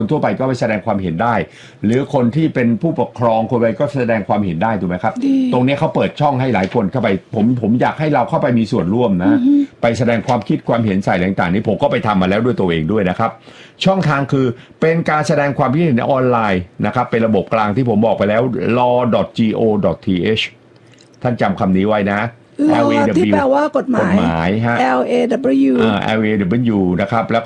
ทั่วไปก็ไปแสดงความเห็นได้หรือคนที่เป็นผู้ปกครองคนไปก็แสดงความเห็นได้ถูกไหมครับตรงนี้เขาเปิดช่องให้หลายคนเข้าไปผมอยากให้เราเข้าไปมีส่วนร่วมนะไปแสดงความคิดความเห็นใส่ต่างๆนี้ผมก็ไปทำมาแล้วด้วยตัวเองด้วยนะครับช่องทางคือเป็นการแสดงความคิดเห็นออนไลน์นะครับเป็นระบบกลางที่ผมบอกไปแล้ว law.go.th ท่านจำคำนี้ไว้นะ law ที่แปลว่ากฎหมายฮะ law นะครับแล้วก็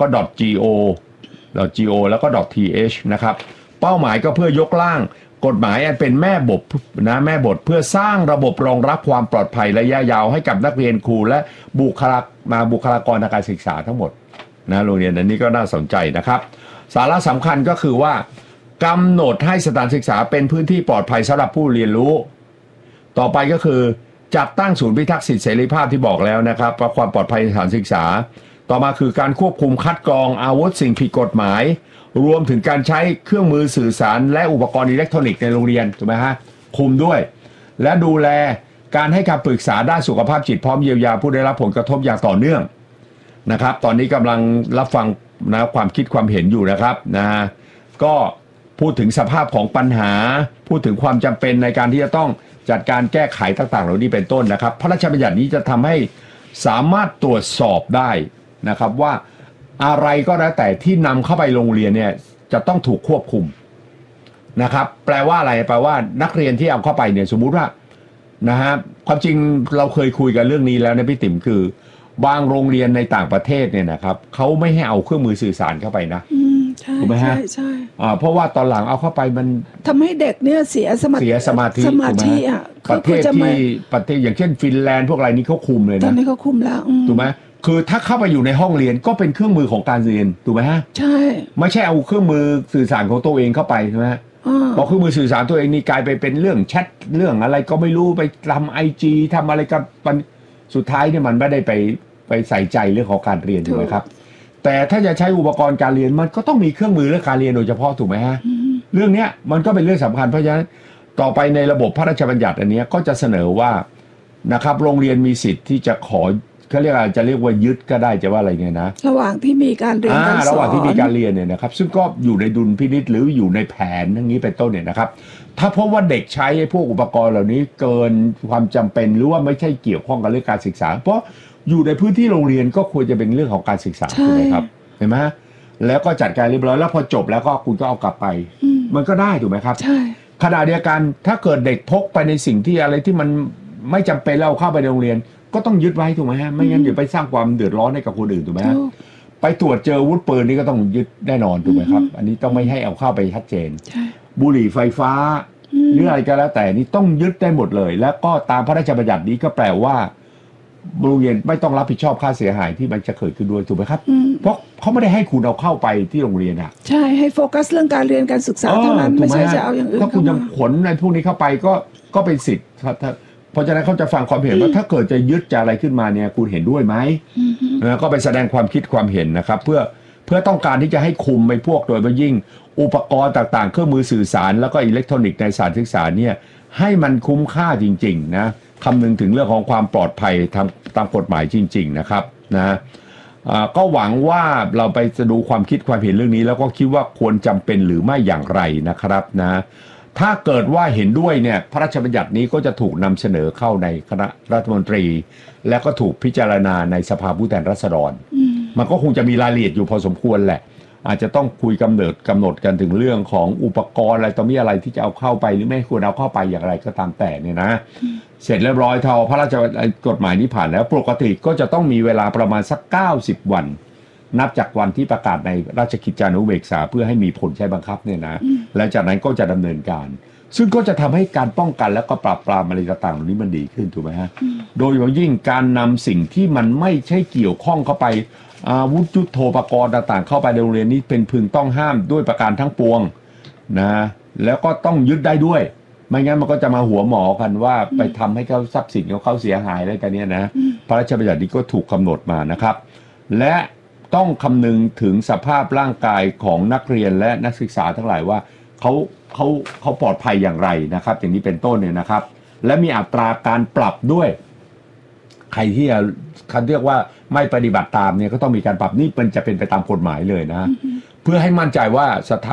.go แล้วก็ .th นะครับเป้าหมายก็เพื่อยกร่างกฎหมายอันเป็นแม่บทเพื่อสร้างระบบรองรับความปลอดภัยระยะยาวให้กับนักเรียนครูและบุคลากรทางการศึกษาทั้งหมดนะโรงเรียนอันนี้ก็น่าสนใจนะครับสาระสำคัญก็คือว่ากำหนดให้สถานศึกษาเป็นพื้นที่ปลอดภัยสำหรับผู้เรียนรู้ต่อไปก็คือจัดตั้งศูนย์พิทักษ์สิทธิเสรีภาพที่บอกแล้วนะครับว่าความปลอดภัยในสถานศึกษาต่อมาคือการควบคุมคัดกรองอาวุธสิ่งผิดกฎหมายรวมถึงการใช้เครื่องมือสื่อสารและอุปกรณ์อิเล็กทรอนิกส์ในโรงเรียนถูกไหมฮะคุมด้วยและดูแลการให้คำปรึกษาด้านสุขภาพจิตพร้อมเยียวยาผู้ได้รับผลกระทบอย่างต่อเนื่องนะครับตอนนี้กำลังรับฟังนะความคิดความเห็นอยู่นะครับนะก็พูดถึงสภาพของปัญหาพูดถึงความจำเป็นในการที่จะต้องจัดการแก้ไขต่างๆเหล่านี้เป็นต้นนะครับพระราชบัญญัตินี้จะทำให้สามารถตรวจสอบได้นะครับว่าอะไรก็แล้วแต่ที่นำเข้าไปโรงเรียนเนี่ยจะต้องถูกควบคุมนะครับแปลว่าอะไรแปลว่านักเรียนที่เอาเข้าไปเนี่ยสมมุติว่านะฮะความจริงเราเคยคุยกันเรื่องนี้แล้วนะพี่ติ๋มคือบางโรงเรียนในต่างประเทศเนี่ยนะครับเขาไม่ให้เอาเครื่องมือสื่อสารเข้าไปนะถูกไหมฮะใช่เพราะว่าตอนหลังเอาเข้าไปมันทำให้เด็กเนี่ยเสียสมาธิอ่ะประเทศอย่างเช่นฟินแลนด์พวกอะไรนี้เขาคุมเลยนะตอนนี้เขาคุมแล้วถูกไหมคือถ้าเข้าไปอยู่ในห้องเรียนก็เป็นเครื่องมือของการเรียนถูกไหมฮะใช่ไม่ใช่เอาเครื่องมือสื่อสารของตัวเองเข้าไปใช่ไหมพอเครื่องมือสื่อสารตัวเองนี่กลายไปเป็นเรื่องแชทเรื่องอะไรก็ไม่รู้ไปทำIGทำอะไรกับสุดท้ายเนี่ยมันไม่ได้ไปใส่ใจเรื่องของการเรียนถูกไหมครับแต่ถ้าจะใช้อุปกรณ์การเรียนมันก็ต้องมีเครื่องมือเรื่องการเรียนโดยเฉพาะถูกไหมฮะเรื่องนี้มันก็เป็นเรื่องสำคัญเพราะฉะนั้นต่อไปในระบบพระราชบัญญัติอันนี้ก็จะเสนอว่านะครับโรงเรียนมีสิทธิ์ที่จะขอเขาเรียกจะเรียกว่ายึดก็ได้จะว่าอะไรเงี้ยนะระหว่างที่มีการเรียนการสอนระหว่างที่มีการเรียนเนี่ยนะครับซึ่งก็อยู่ในดุลพินิจหรืออยู่ในแผนทั้งนี้เป็นต้นเนี่ยนะครับถ้าพบว่าเด็กใช้พวกอุปกรณ์เหล่านี้เกินความจำเป็นหรือว่าไม่ใช่เกี่ยวข้องกับเรื่องการศึกษาเพราะอยู่ในพื้นที่โรงเรียนก็ควรจะเป็นเรื่องของการศึกษาถูกไหมครับเห็นไหมแล้วก็จัดการเรียบร้อยแล้วพอจบแล้วก็คุณก็เอากลับไปมันก็ได้ถูกไหมครับใช่ขณะเดียวกันถ้าเกิดเด็กพกไปในสิ่งที่อะไรที่มันไม่จำเป็นแล้วเข้าไปในโรงเรียนก็ต้องยึดไว้ถูกไหมฮะไม่งั้นเดี๋ยวไปสร้างความเดือดร้อนให้กับคนอื่นถูกไหมฮะไปตรวจเจออาวุธปืนนี่ก็ต้องยึดแน่นอนถูกไหมครับอันนี้ต้องไม่ให้เอาเข้าไปชัดเจนบุหรี่ไฟฟ้าหรืออะไรก็แล้วแต่นี่ต้องยึดได้หมดเลยแล้วก็ตามพระราชบัญญัตินี้ก็แปลว่าโรงเรียนไม่ต้องรับผิดชอบค่าเสียหายที่มันจะเกิดขึ้นด้วยถูกไหมครับเพราะเขาไม่ได้ให้คุณเอาเข้าไปที่โรงเรียนอ่ะใช่ให้โฟกัสเรื่องการเรียนการศึกษาเท่านั้นไม่ใช่จะเอาอย่างอื่นถ้าคุณจะขนในพวกนี้เข้าไปก็เป็นสิทธิ์เพราะฉะนั้นเขาจะฟังความเห็นว่าถ้าเกิดจะยึดจะอะไรขึ้นมาเนี่ยคุณเห็นด้วยไหมแล้วก็ไปแสดงความคิดความเห็นนะครับเพื่อต้องการที่จะให้คุมไปพวกโดยเฉพาะยิ่งอุปกรณ์ต่างๆเครื่องมือสื่อสารแล้วก็อิเล็กทรอนิกส์ในสถานศึกษาเนี่ยให้มันคุ้มค่าจริงๆนะคำนึงถึงเรื่องของความปลอดภัยตามกฎหมายจริงๆนะครับนะก็หวังว่าเราไปจะดูความคิดความเห็นเรื่องนี้แล้วก็คิดว่าควรจำเป็นหรือไม่อย่างไรนะครับนะถ้าเกิดว่าเห็นด้วยเนี่ยพระราชบัญญัตินี้ก็จะถูกนำเสนอเข้าในคณะรัฐมนตรีและก็ถูกพิจารณาในสภาผู้แทนราษฎรมันก็คงจะมีรายละเอียดอยู่พอสมควรแหละอาจจะต้องคุยกำหนดกันถึงเรื่องของอุปกรณ์อะไรต่อมีอะไรที่จะเอาเข้าไปหรือไม่ควรเอาเข้าไปอย่างไรก็ตามแต่เนี่ยนะเสร็จเรียบร้อยพระราชกฎหมายนี้ผ่านแล้วปกติก็จะต้องมีเวลาประมาณสัก90วันนับจากวันที่ประกาศในราชกิจจานุเบกษาเพื่อให้มีผลใช้บังคับเนี่ยนะและจากนั้นก็จะดำเนินการซึ่งก็จะทำให้การป้องกันและก็ปราบปรามอะไรต่างๆเหล่านี้มันดีขึ้นถูกไหมฮะโดยเฉพาะยิ่งการนำสิ่งที่มันไม่ใช่เกี่ยวข้องเข้าไปอาวุธยุทโธปกรณ์ต่างๆเข้าไปในโรงเรียนนี้เป็นพึงต้องห้ามด้วยประการทั้งปวงนะแล้วก็ต้องยึดได้ด้วยไม่งั้นมันก็จะมาหัวหมอกันว่าไปทำให้เขาทรัพย์สินของเขาเสียหายอะไรกันเนี่ยนะพระราชบัญญัตินี้ก็ถูกกำหนดมานะครับและต้องคำนึงถึงสภาพร่างกายของนักเรียนและนักศึกษาทั้งหลายว่าเขาปลอดภัยอย่างไรนะครับอย่างนี้เป็นต้นเนี่ยนะครับและมีอัตราการปรับด้วยใครที่เขาเรียกว่าไม่ปฏิบัติตามเนี่ยก็ต้องมีการปรับนี่มันจะเป็นไปตามกฎหมายเลยนะเพื่อให้มั่นใจว่าสถ